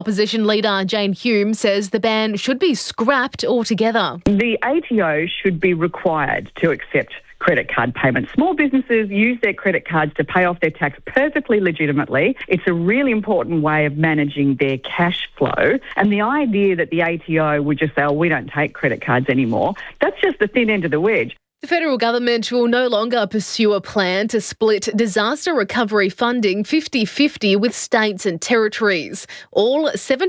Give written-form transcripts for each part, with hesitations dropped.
Opposition leader Jane Hume says the ban should be scrapped altogether. The ATO should be required to accept credit card payments. Small businesses use their credit cards to pay off their tax perfectly legitimately. It's a really important way of managing their cash flow. And the idea that the ATO would just say, oh, we don't take credit cards anymore, that's just the thin end of the wedge. The federal government will no longer pursue a plan to split disaster recovery funding 50-50 with states and territories. All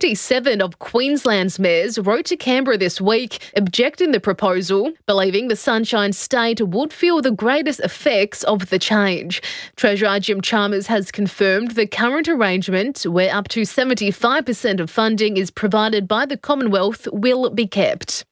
77 of Queensland's mayors wrote to Canberra this week objecting the proposal, believing the Sunshine State would feel the greatest effects of the change. Treasurer Jim Chalmers has confirmed the current arrangement, where up to 75% of funding is provided by the Commonwealth, will be kept.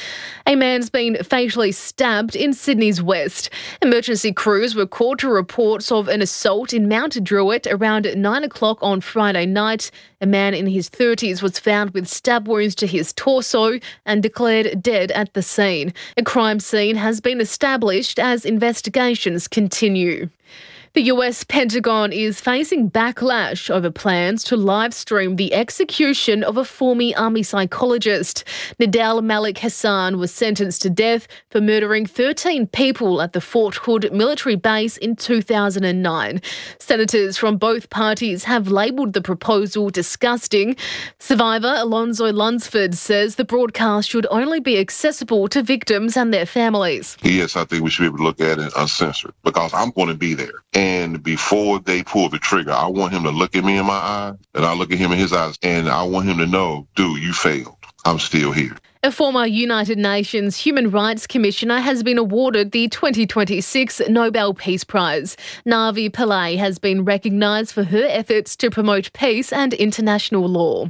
A man's been fatally stabbed in Sydney's west. Emergency crews were called to reports of an assault in Mount Druitt around 9 o'clock on Friday night. A man in his 30s was found with stab wounds to his torso and declared dead at the scene. A crime scene has been established as investigations continue. The US Pentagon is facing backlash over plans to live stream the execution of a former army psychologist. Nidal Malik Hassan was sentenced to death for murdering 13 people at the Fort Hood military base in 2009. Senators from both parties have labelled the proposal disgusting. Survivor Alonzo Lunsford says the broadcast should only be accessible to victims and their families. Yes, I think we should be able to look at it uncensored because I'm going to be there. And before they pull the trigger, I want him to look at me in my eyes, and I look at him in his eyes, and I want him to know, dude, you failed. I'm still here. A former United Nations Human Rights Commissioner has been awarded the 2026 Nobel Peace Prize. Navi Pillay has been recognised for her efforts to promote peace and international law.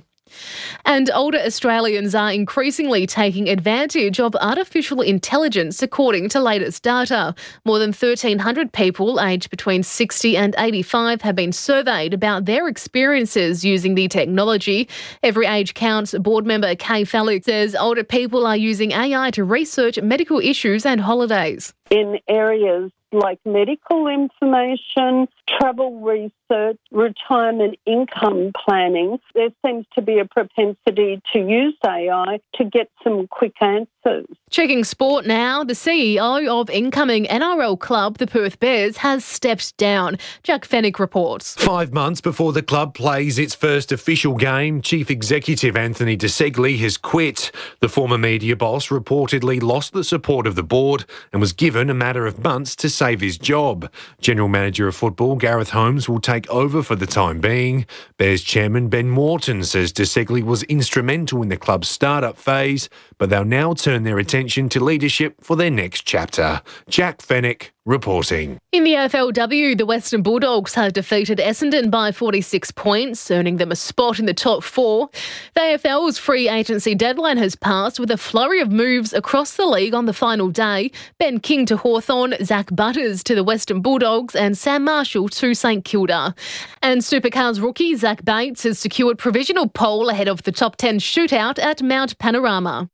And older Australians are increasingly taking advantage of artificial intelligence, according to latest data. More than 1,300 people aged between 60 and 85 have been surveyed about their experiences using the technology. Every Age Counts board member Kay Felix says older people are using AI to research medical issues and holidays. In areas like medical information, travel research, retirement income planning, there seems to be a propensity to use AI to get some quick answers. Checking sport now, the CEO of incoming NRL club, the Perth Bears, has stepped down. Jack Fennick reports. 5 months before the club plays its first official game, Chief Executive Anthony De Segli has quit. The former media boss reportedly lost the support of the board and was given a matter of months to save his job. General Manager of Football Gareth Holmes will take over for the time being. Bears chairman Ben Morton says De Segli was instrumental in the club's start-up phase, but they'll now turn their attention to leadership for their next chapter. Jack Fennick reporting. In the AFLW, the Western Bulldogs have defeated Essendon by 46 points, earning them a spot in the top four. The AFL's free agency deadline has passed with a flurry of moves across the league on the final day. Ben King to Hawthorn, Zach Butters to the Western Bulldogs and Sam Marshall to St Kilda. And Supercars rookie Zach Bates has secured provisional pole ahead of the top 10 shootout at Mount Panorama.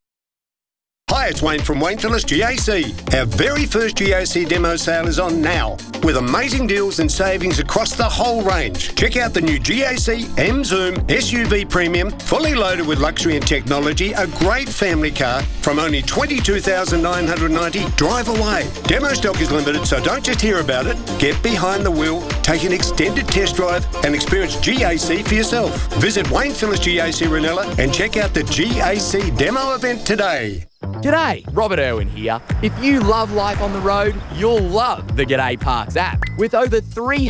Hi, it's Wayne from Wayne Phillips GAC. Our very first GAC demo sale is on now, with amazing deals and savings across the whole range. Check out the new GAC M-Zoom SUV Premium, fully loaded with luxury and technology, a great family car from only $22,990. Drive away. Demo stock is limited, so don't just hear about it. Get behind the wheel, take an extended test drive and experience GAC for yourself. Visit Wayne Phillips GAC Ranella and check out the GAC demo event today. G'day, Robert Irwin here. If you love life on the road, you'll love the G'day Parks app. With over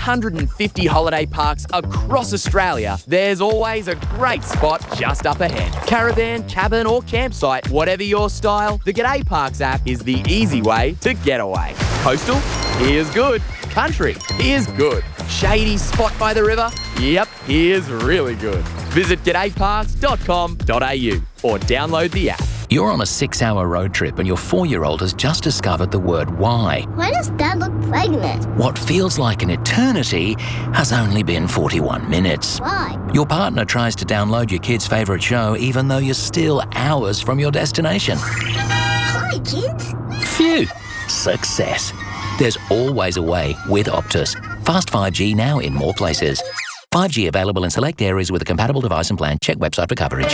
350 holiday parks across Australia, there's always a great spot just up ahead. Caravan, cabin or campsite, whatever your style, the G'day Parks app is the easy way to get away. Coastal? Here's good. Country? Here's good. Shady spot by the river? Yep, here's really good. Visit g'dayparks.com.au or download the app. You're on a 6-hour road trip and your 4-year-old has just discovered the word why. Why does Dad look pregnant? What feels like an eternity has only been 41 minutes. Why? Your partner tries to download your kid's favourite show even though you're still hours from your destination. Hi, kids. Phew. Success. There's always a way with Optus. Fast 5G now in more places. 5G available in select areas with a compatible device and plan. Check website for coverage.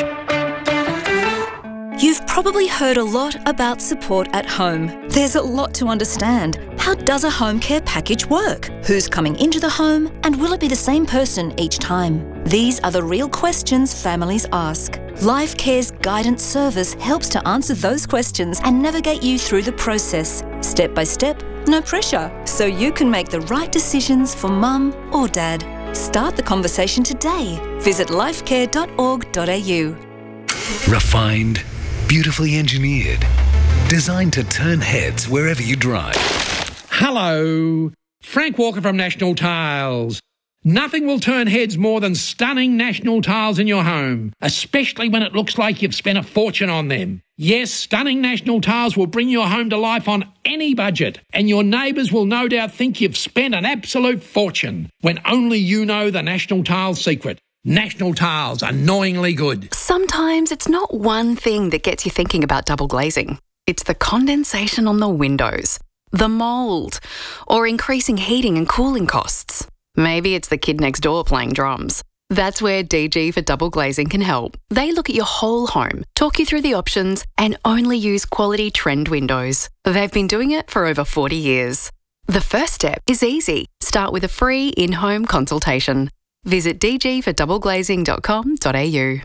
You've probably heard a lot about support at home. There's a lot to understand. How does a home care package work? Who's coming into the home? And will it be the same person each time? These are the real questions families ask. Life Care's guidance service helps to answer those questions and navigate you through the process, step by step, no pressure, so you can make the right decisions for mum or dad. Start the conversation today. Visit lifecare.org.au. Refined, beautifully engineered, designed to turn heads wherever you drive. Hello, Frank Walker from National Tiles. Nothing will turn heads more than stunning National Tiles in your home, especially when it looks like you've spent a fortune on them. Yes, stunning National Tiles will bring your home to life on any budget, and your neighbours will no doubt think you've spent an absolute fortune, when only you know the National Tiles secret. National Tiles, annoyingly good. Sometimes it's not one thing that gets you thinking about double glazing. It's the condensation on the windows, the mould, or increasing heating and cooling costs. Maybe it's the kid next door playing drums. That's where DG for Double Glazing can help. They look at your whole home, talk you through the options, and only use quality trend windows. They've been doing it for over 40 years. The first step is easy. Start with a free in-home consultation. Visit dgfordoubleglazing.com.au.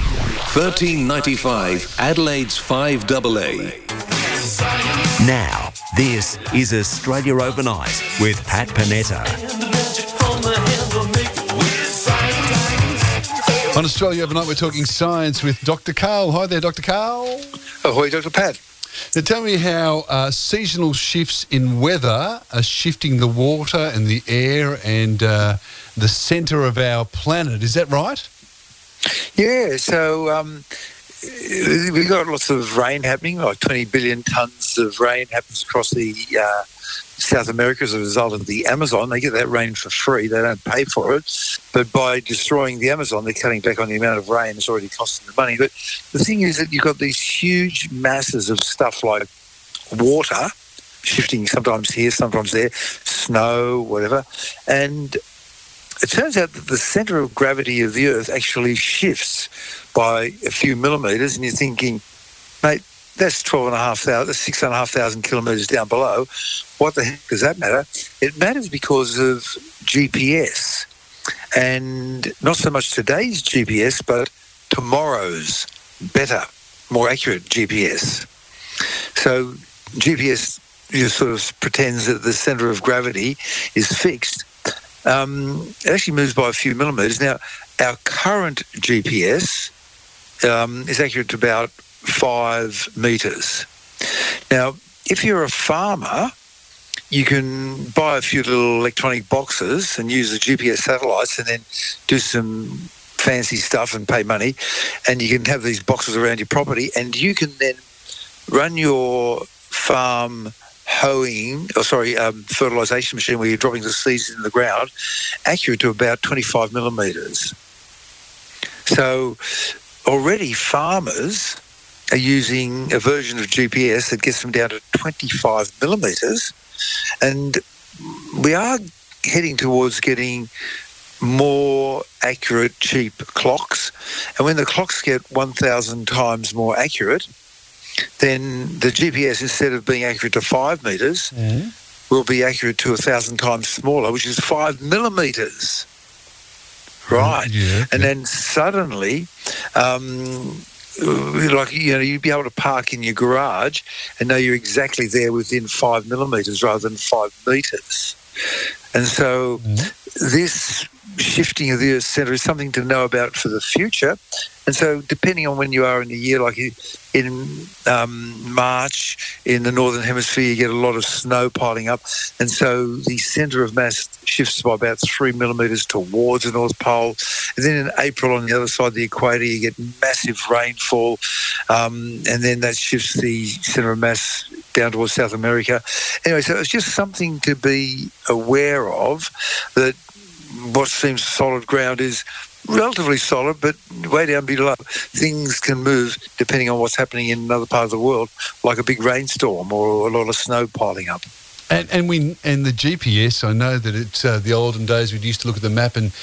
1395 Adelaide's 5AA. Now, this is Australia Overnight with Pat Panetta. On Australia Overnight, we're talking science with Dr. Karl. Hi there, Dr. Karl. Ahoy, Dr. Pat. Now, tell me how seasonal shifts in weather are shifting the water and the air and the centre of our planet. Is that right? Yeah, so we've got lots of rain happening, like 20 billion tonnes of rain happens across the South America as a result of the Amazon. They get that rain for free. They don't pay for it. But by destroying the Amazon, they're cutting back on the amount of rain. It's already costing them money. But the thing is that you've got these huge masses of stuff like water shifting sometimes here, sometimes there, snow, whatever. And it turns out that the centre of gravity of the Earth actually shifts by a few millimetres, and you're thinking, mate, that's 6,500 kilometres down below. What the heck does that matter? It matters because of GPS, and not so much today's GPS, but tomorrow's better, more accurate GPS. So GPS just sort of pretends that the centre of gravity is fixed. It actually moves by a few millimetres. Now, our current GPS is accurate to about 5 metres. Now, if you're a farmer, you can buy a few little electronic boxes and use the GPS satellites and then do some fancy stuff and pay money, and you can have these boxes around your property, and you can then run your farm fertilisation machine where you're dropping the seeds in the ground, accurate to about 25 millimetres. So already farmers are using a version of GPS that gets them down to 25 millimetres, and we are heading towards getting more accurate, cheap clocks. And when the clocks get 1,000 times more accurate, then the GPS, instead of being accurate to 5 metres, will be accurate to 1,000 times smaller, which is 5 millimetres. Right. Yeah. And then suddenly, you'd be able to park in your garage and know you're exactly there within 5 millimetres rather than 5 metres. And so this shifting of the Earth's centre is something to know about for the future. And so depending on when you are in the year, like in March in the Northern Hemisphere, you get a lot of snow piling up. And so the centre of mass shifts by about 3 millimetres towards the North Pole. And then in April on the other side of the equator, you get massive rainfall. And then that shifts the centre of mass down towards South America. Anyway, so it's just something to be aware of, that what seems solid ground is relatively solid, but way down below, things can move depending on what's happening in another part of the world, like a big rainstorm or a lot of snow piling up. And the GPS, I know that it's the olden days we'd used to look at the map and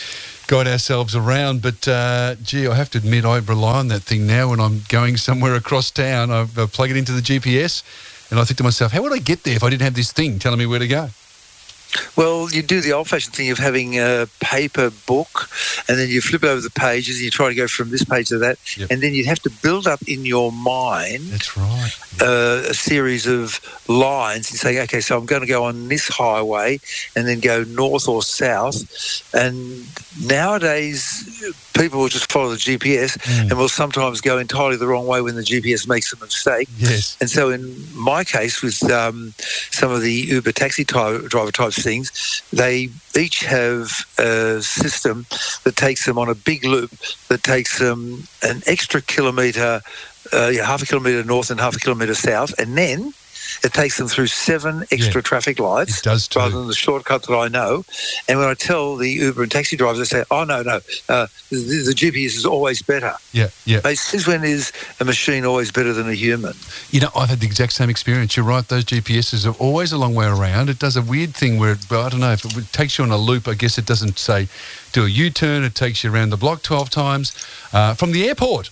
guide ourselves around. But, gee, I have to admit I rely on that thing now when I'm going somewhere across town. I plug it into the GPS and I think to myself, how would I get there if I didn't have this thing telling me where to go? Well, you do the old-fashioned thing of having a paper book and then you flip over the pages and you try to go from this page to that. Yep. And then you'd have to build up in your mind That's right. A series of lines and say, okay, so I'm going to go on this highway and then go north or south. And nowadays, people will just follow the GPS and will sometimes go entirely the wrong way when the GPS makes a mistake. Yes. And so in my case, with some of the Uber taxi driver type things, they each have a system that takes them on a big loop that takes them an extra kilometre, half a kilometre north and half a kilometre south, and then it takes them through 7 extra traffic lights rather than the shortcut that I know. And when I tell the Uber and taxi drivers, they say, oh, no, the GPS is always better. Yeah. Since when is a machine always better than a human? You know, I've had the exact same experience. You're right, those GPSs are always a long way around. It does a weird thing where, I don't know, if it takes you on a loop, I guess it doesn't say do a U-turn. It takes you around the block 12 times. From the airport.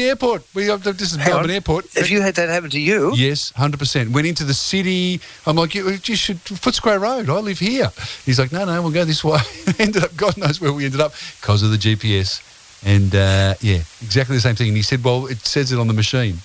This is Melbourne Airport. Have you had that happen to you? Yes, 100%. Went into the city. I'm like, you should, Footscray Road. I live here. He's like, no, we'll go this way. Ended up, God knows where we ended up because of the GPS. And, exactly the same thing. And he said, well, it says it on the machine.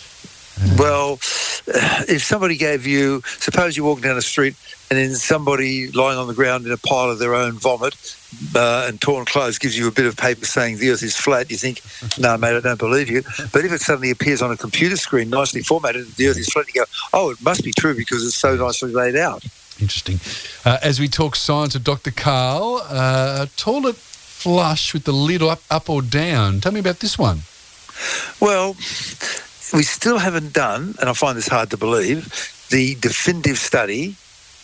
Well, if somebody gave you, suppose you're walking down the street and then somebody lying on the ground in a pile of their own vomit and torn clothes gives you a bit of paper saying the earth is flat, you think, no, mate, I don't believe you. But if it suddenly appears on a computer screen, nicely formatted, the earth is flat, you go, oh, it must be true because it's so nicely laid out. Interesting. As we talk science with Dr. Karl, toilet flush with the lid up or down. Tell me about this one. Well, we still haven't done, and I find this hard to believe, the definitive study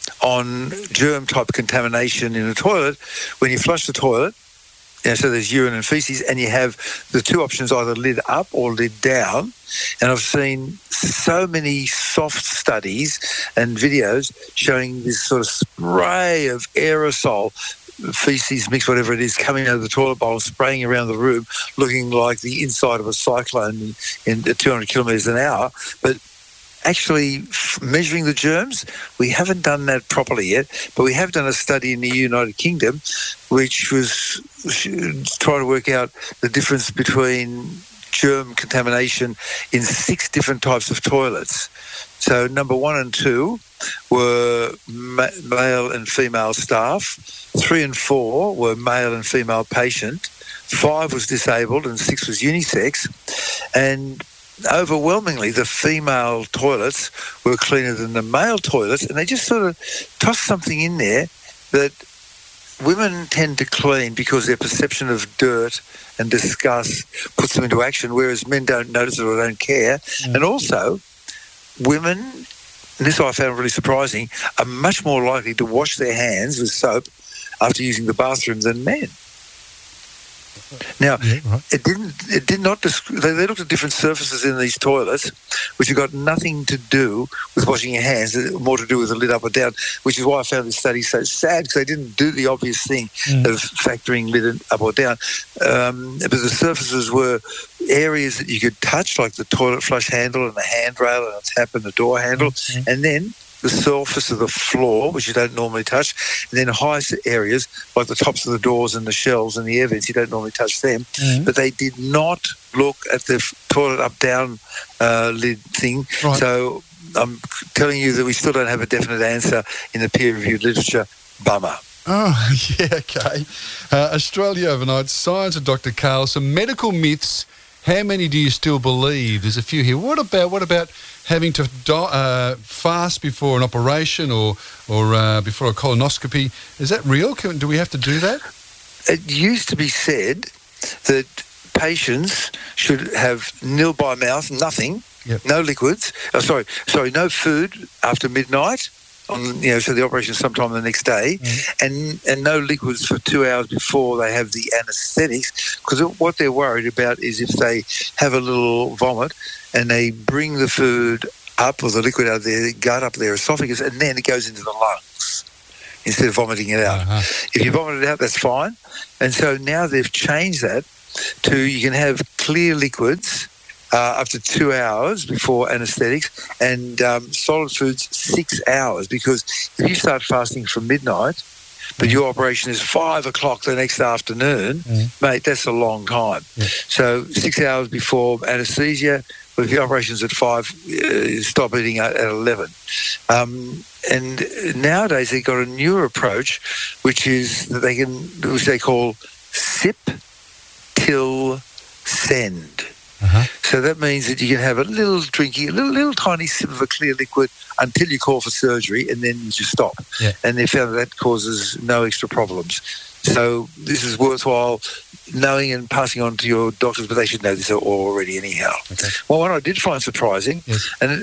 on germ-type contamination in a toilet. When you flush the toilet, so there's urine and faeces, and you have the two options, either lid up or lid down. And I've seen so many soft studies and videos showing this sort of spray of aerosol, feces mixed, whatever it is, coming out of the toilet bowl, spraying around the room, looking like the inside of a cyclone in 200 kilometres an hour. But actually measuring the germs, we haven't done that properly yet. But we have done a study in the United Kingdom which was trying to work out the difference between germ contamination in 6 different types of toilets. So number 1 and 2 were male and female staff. 3 and 4 were male and female patient. 5 was disabled and 6 was unisex. And overwhelmingly, the female toilets were cleaner than the male toilets. And they just sort of tossed something in there that women tend to clean because their perception of dirt and disgust puts them into action, whereas men don't notice it or don't care. And also, women, and this I found really surprising, are much more likely to wash their hands with soap after using the bathroom than men. Now, they looked at different surfaces in these toilets, which have got nothing to do with washing your hands, more to do with the lid up or down, which is why I found this study so sad, because they didn't do the obvious thing of factoring lid up or down. But the surfaces were areas that you could touch, like the toilet flush handle and the handrail and the tap and the door handle, and then the surface of the floor, which you don't normally touch, and then high areas like the tops of the doors and the shelves and the air vents, you don't normally touch them. But they did not look at the toilet up-down lid thing. Right. So I'm telling you that we still don't have a definite answer in the peer-reviewed literature. Bummer. Oh, yeah, okay. Australia overnight, science with Dr. Karl, some medical myths. How many do you still believe? There's a few here. What about having to fast before an operation or before a colonoscopy? Is that real? Do we have to do that? It used to be said that patients should have nil by mouth, nothing, no liquids. No food after midnight. So the operation is sometime the next day, and no liquids for 2 hours before they have the anaesthetics, because what they're worried about is if they have a little vomit and they bring the food up or the liquid out of their gut, up their esophagus, and then it goes into the lungs. instead of vomiting it out. If you vomit it out, that's fine. And so now they've changed that to you can have clear liquids up to 2 hours before anaesthetics, and solid foods 6 hours, because if you start fasting from midnight, but your operation is 5 o'clock the next afternoon, mate, that's a long time. So 6 hours before anaesthesia, but if your operation's at 5, stop eating at 11. And nowadays they've got a newer approach, which is that which they call sip till send. So that means that you can have a little tiny sip of a clear liquid until you call for surgery, and then you just stop. And they found that causes no extra problems. So this is worthwhile knowing and passing on to your doctors, but they should know this already anyhow. Well, what I did find surprising, and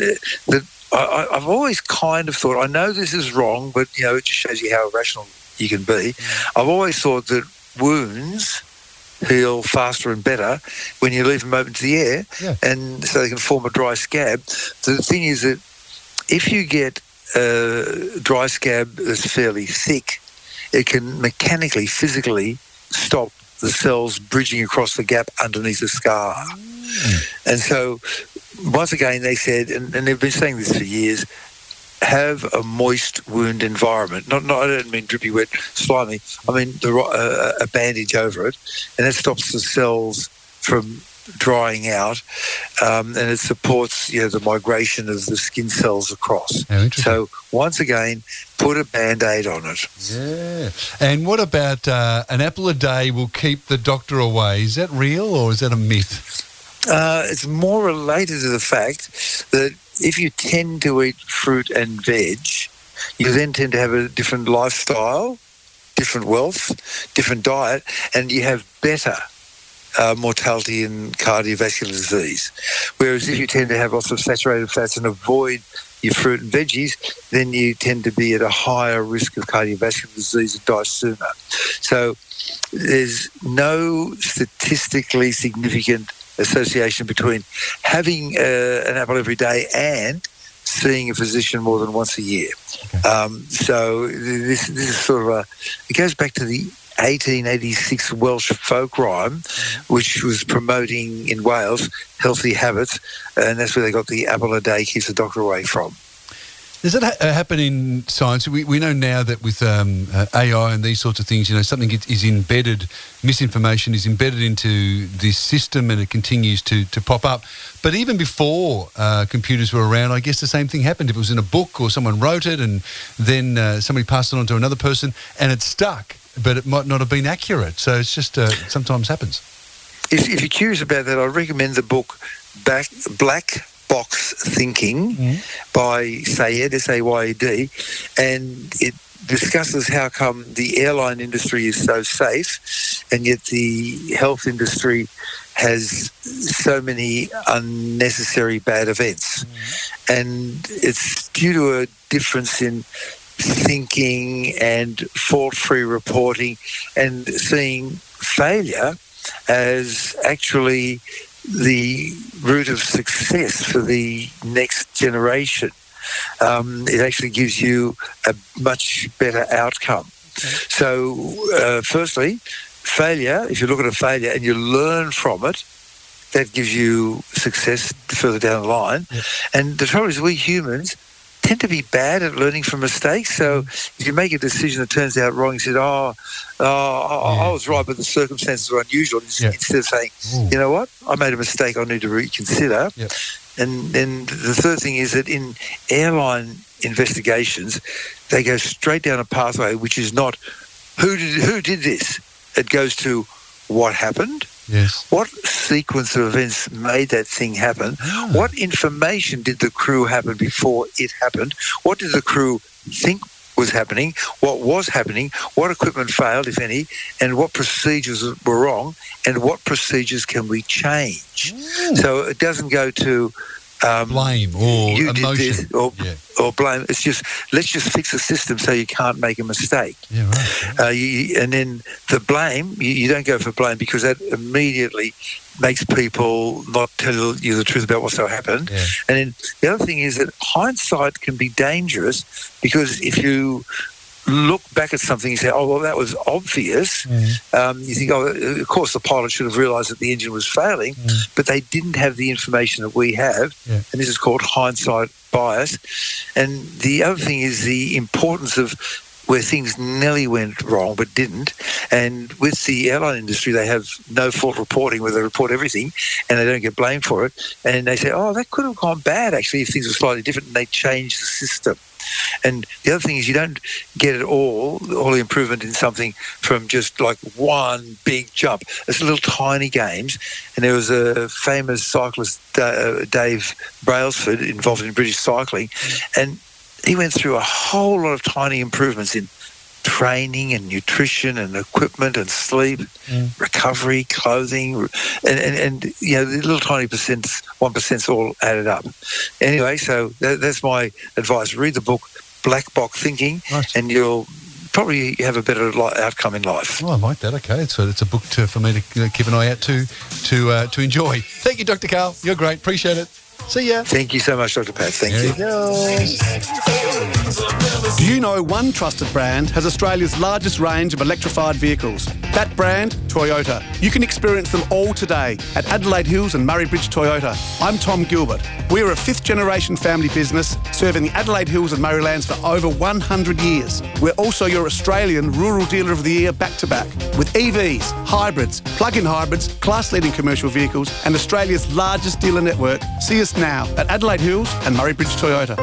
I've always kind of thought, I know this is wrong, but it just shows you how irrational you can be. I've always thought that wounds heal faster and better when you leave them open to the air, and so they can form a dry scab. The thing is that if you get a dry scab that's fairly thick, it can mechanically, physically stop the cells bridging across the gap underneath the scar. And so, once again, they said, and they've been saying this for years, have a moist wound environment. Not I don't mean drippy, wet, slimy. I mean a bandage over it, and that stops the cells from drying out, and it supports the migration of the skin cells across. So once again, put a Band-Aid on it. Yeah. And what about an apple a day will keep the doctor away? Is that real or is that a myth? It's more related to the fact that if you tend to eat fruit and veg, you then tend to have a different lifestyle, different wealth, different diet, and you have better mortality in cardiovascular disease. Whereas if you tend to have lots of saturated fats and avoid your fruit and veggies, then you tend to be at a higher risk of cardiovascular disease and die sooner. So there's no statistically significant association between having an apple every day and seeing a physician more than once a year. So this is sort of it goes back to the 1886 Welsh folk rhyme, which was promoting in Wales healthy habits, and that's where they got the apple a day keeps the doctor away from. Does that happen in science? We know now that with AI and these sorts of things, something is embedded, misinformation is embedded into this system and it continues to pop up. But even before computers were around, I guess the same thing happened. If it was in a book or someone wrote it and then somebody passed it on to another person and it stuck, but it might not have been accurate. So it's just sometimes happens. If you're curious about that, I recommend the book Black Box Thinking by Sayed, S-A-Y-E-D, and it discusses how come the airline industry is so safe and yet the health industry has so many unnecessary bad events. And it's due to a difference in thinking and fault-free reporting and seeing failure as actually the route of success for the next generation. It actually gives you a much better outcome. So, firstly, failure, if you look at a failure and you learn from it, that gives you success further down the line. And the trouble is we humans tend to be bad at learning from mistakes. So if you make a decision that turns out wrong, you said, I was right, but the circumstances were unusual. Instead of saying, you know what, I made a mistake, I need to reconsider. And then the third thing is that in airline investigations, they go straight down a pathway which is not who did this. It goes to what happened. What sequence of events made that thing happen? What information did the crew happen before it happened? What did the crew think was happening? What was happening? What equipment failed, if any? And what procedures were wrong? And what procedures can we change? So it doesn't go to blame or you emotion. Did this or blame. It's just, let's just fix the system so you can't make a mistake. And then the blame, you don't go for blame because that immediately makes people not tell you the truth about what's going to happen. And then the other thing is that hindsight can be dangerous because if you look back at something and say, oh, well, that was obvious. You think, oh, of course the pilot should have realised that the engine was failing, but they didn't have the information that we have, and this is called hindsight bias. And the other thing is the importance of where things nearly went wrong but didn't. And with the airline industry, they have no fault reporting where they report everything and they don't get blamed for it. And they say, oh, that could have gone bad actually if things were slightly different, and they change the system. And the other thing is you don't get it all the improvement in something from just like one big jump. It's little tiny gains. And there was a famous cyclist, Dave Brailsford, involved in British cycling, and he went through a whole lot of tiny improvements in training and nutrition and equipment and sleep, recovery, clothing, and you know, the little tiny 1%'s all added up. Anyway, so that's my advice. Read the book Black Box Thinking, and you'll probably have a better outcome in life. Oh, I like that. Okay, it's a book for me to keep an eye out to enjoy. Thank you, Dr. Karl. You're great. Appreciate it. See ya. Thank you so much, Dr. Pat. Thank you. Do you know one trusted brand has Australia's largest range of electrified vehicles? That brand, Toyota. You can experience them all today at Adelaide Hills and Murray Bridge Toyota. I'm Tom Gilbert. We're a fifth-generation family business serving the Adelaide Hills and Murraylands for over 100 years. We're also your Australian Rural Dealer of the Year back-to-back with EVs, hybrids, plug-in hybrids, class-leading commercial vehicles and Australia's largest dealer network. See us now at Adelaide Hills and Murray Bridge Toyota.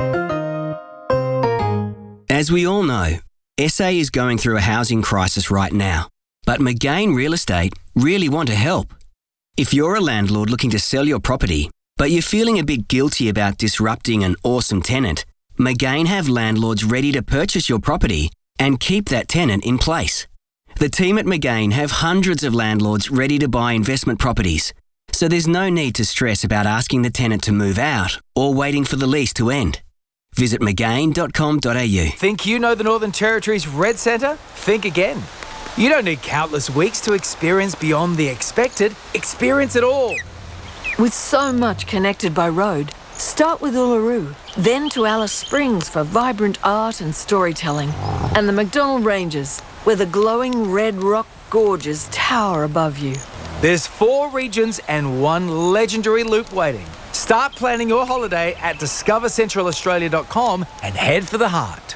As we all know, SA is going through a housing crisis right now, but McGain Real Estate really want to help. If you're a landlord looking to sell your property, but you're feeling a bit guilty about disrupting an awesome tenant, McGain have landlords ready to purchase your property and keep that tenant in place. The team at McGain have hundreds of landlords ready to buy investment properties, so there's no need to stress about asking the tenant to move out or waiting for the lease to end. Visit McGain.com.au. Think you know the Northern Territory's Red Centre? Think again. You don't need countless weeks to experience beyond the expected. Experience it all. With so much connected by road, start with Uluru, then to Alice Springs for vibrant art and storytelling, and the McDonnell Ranges, where the glowing red rock gorges tower above you. There's 4 regions and 1 legendary loop waiting. Start planning your holiday at discovercentralaustralia.com and head for the heart.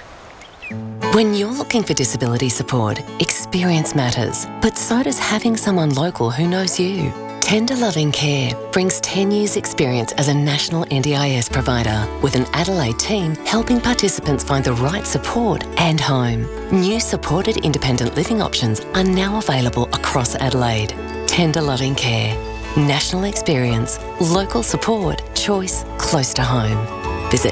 When you're looking for disability support, experience matters, but so does having someone local who knows you. Tender Loving Care brings 10 years' experience as a national NDIS provider, with an Adelaide team helping participants find the right support and home. New supported independent living options are now available across Adelaide. Tender Loving Care. National experience, local support, choice, close to home. Visit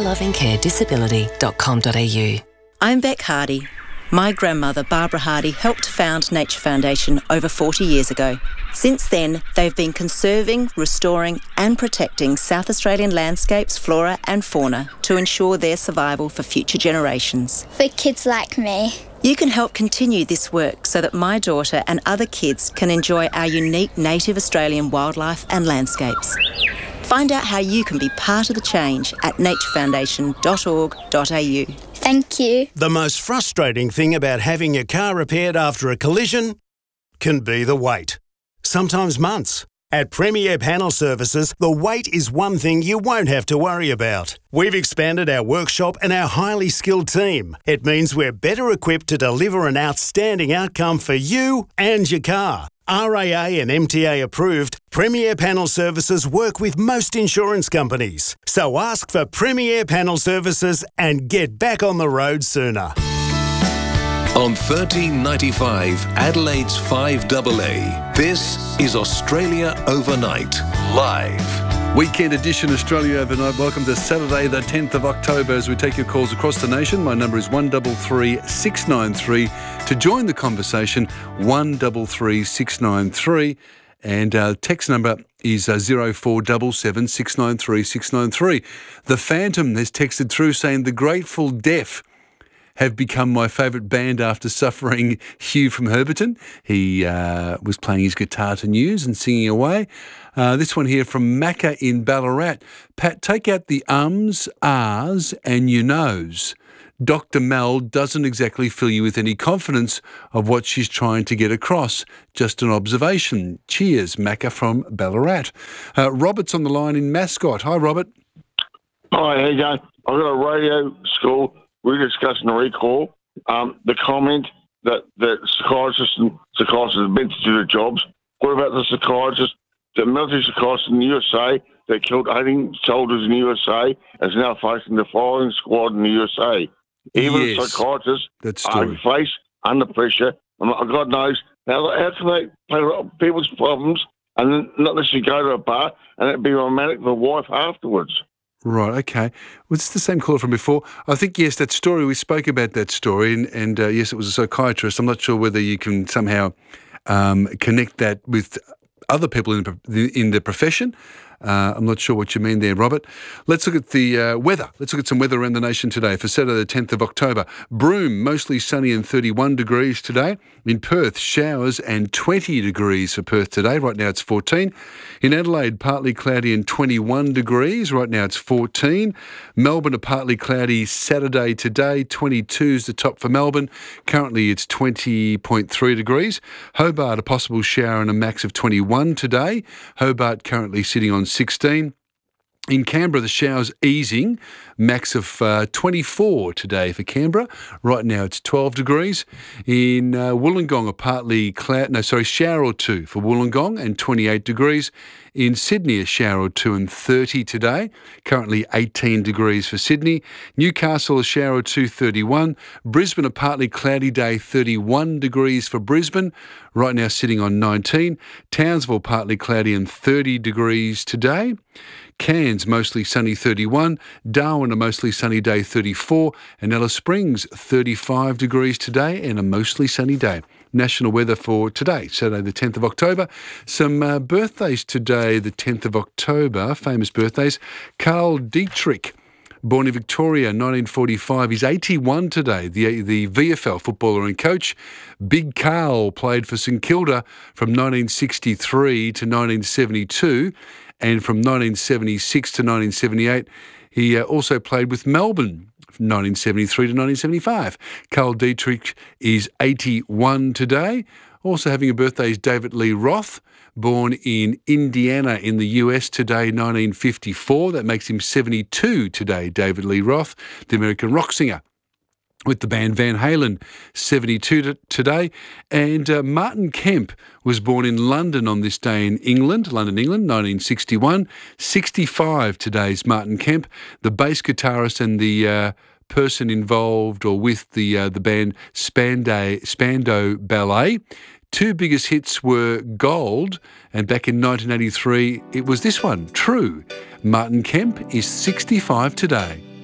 tenderlovingcaredisability.com.au. I'm Beck Hardy. My grandmother, Barbara Hardy, helped found Nature Foundation over 40 years ago. Since then, they've been conserving, restoring and protecting South Australian landscapes, flora and fauna to ensure their survival for future generations. For kids like me. You can help continue this work so that my daughter and other kids can enjoy our unique native Australian wildlife and landscapes. Find out how you can be part of the change at naturefoundation.org.au. Thank you. The most frustrating thing about having your car repaired after a collision can be the wait. Sometimes months. At Premier Panel Services, the wait is one thing you won't have to worry about. We've expanded our workshop and our highly skilled team. It means we're better equipped to deliver an outstanding outcome for you and your car. RAA and MTA approved, Premier Panel Services work with most insurance companies. So ask for Premier Panel Services and get back on the road sooner. On 1395 Adelaide's 5AA, this is Australia Overnight, live. Weekend edition Australia Overnight. Welcome to Saturday the 10th of October as we take your calls across the nation. My number is 133 693. To join the conversation, 133 693. And text number is 0477 693 693. The Phantom has texted through saying the Grateful Deaf have become my favourite band after suffering Hugh from Herberton. He was playing his guitar to news and singing away. This one here from Macca in Ballarat. Pat, take out the ums, ahs and you knows. Dr. Mel doesn't exactly fill you with any confidence of what she's trying to get across. Just an observation. Cheers, Macca from Ballarat. Robert's on the line in Mascot. Hi, Robert. Hi, how you going? I've got a radio school. We're discussing a recall. The comment that psychiatrists are meant to do their jobs. What about the psychiatrists, the military psychiatrist in the USA that killed 18 soldiers in the USA and is now facing the firing squad in the USA? Even psychiatrists are faced under pressure. And God knows how can they play people's problems and then not necessarily go to a bar and it'd be romantic for the wife afterwards. Right, okay. Was this the same caller from before? I think, yes, that story, we spoke about that story, and yes, it was a psychiatrist. I'm not sure whether you can somehow connect that with other people in the profession. I'm not sure what you mean there, Robert. Let's look at the weather. Let's look at some weather around the nation today for Saturday the 10th of October. Broome, mostly sunny and 31 degrees today. In Perth, showers and 20 degrees for Perth today. Right now it's 14. In Adelaide, partly cloudy and 21 degrees. Right now it's 14. Melbourne, a partly cloudy Saturday today. 22 is the top for Melbourne. Currently it's 20.3 degrees. Hobart, a possible shower and a max of 21 today. Hobart currently sitting on 16. In Canberra, the showers easing, max of 24 today for Canberra. Right now it's 12 degrees. In Wollongong, a partly shower or two for Wollongong and 28 degrees. In Sydney, a shower or two and 30 today. Currently 18 degrees for Sydney. Newcastle, a shower or two, 31. Brisbane, a partly cloudy day, 31 degrees for Brisbane. Right now sitting on 19. Townsville, partly cloudy and 30 degrees today. Cairns, mostly sunny, 31. Darwin, a mostly sunny day, 34. And Alice Springs, 35 degrees today and a mostly sunny day. National weather for today, Saturday the 10th of October. Some birthdays today, the 10th of October, famous birthdays. Carl Dietrich, born in Victoria, 1945. He's 81 today, the VFL footballer and coach. Big Carl played for St Kilda from 1963 to 1972. And from 1976 to 1978, he also played with Melbourne from 1973 to 1975. Carl Dietrich is 81 today. Also having a birthday is David Lee Roth, born in Indiana in the US today, 1954. That makes him 72 today, David Lee Roth, the American rock singer. With the band Van Halen, 72 today. And Martin Kemp was born in London on this day in England, 1961. 65 today's Martin Kemp, the bass guitarist and the person involved or with the band Spandau Ballet. Two biggest hits were Gold, and back in 1983, it was this one, True. Martin Kemp is 65 today.